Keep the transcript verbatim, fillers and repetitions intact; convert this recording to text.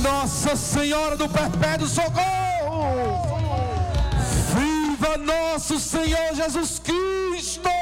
Nossa Senhora do Perpétuo Socorro! Viva nosso Senhor Jesus Cristo!